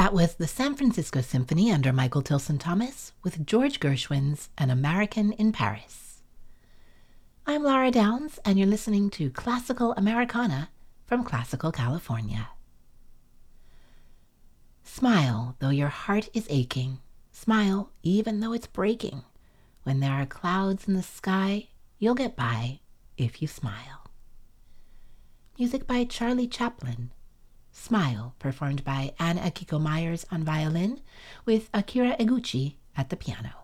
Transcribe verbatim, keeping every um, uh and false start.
That was the San Francisco Symphony under Michael Tilson Thomas with George Gershwin's An American in Paris. I'm Laura Downs, and you're listening to Classical Americana from Classical California. Smile though your heart is aching. Smile even though it's breaking. When there are clouds in the sky, you'll get by if you smile. Music by Charlie Chaplin. Smile, performed by Anne Akiko Myers on violin, with Akira Eguchi at the piano.